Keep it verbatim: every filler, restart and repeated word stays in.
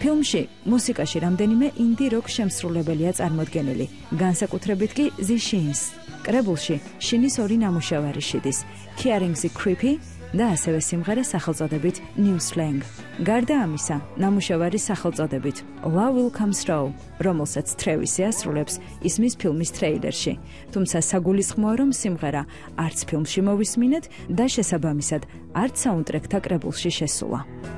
ფილმში მუსიკაში რამდენიმე ინდი როკ შემსრულებელია წარმოდგენილი, განსაკუთრებით კი The Shins. კრებულში შინის ორი ნამუშევარი შედის, Hearing the Creepy და ასევე სიმღერა სახელწოდებით New Slang. გარდა ამისა, ნამუშევარი სახელწოდებით Love Will Come Slow, რომელსაც Travis ასრულებს ისმის ფილმის ტრეილერში. თუმცა საგულისხმოა, რომ სიმღერა არც ფილმში მოვისმინეთ და შესაბამისად არც საუნდტრეკთა კრებულში შესულა.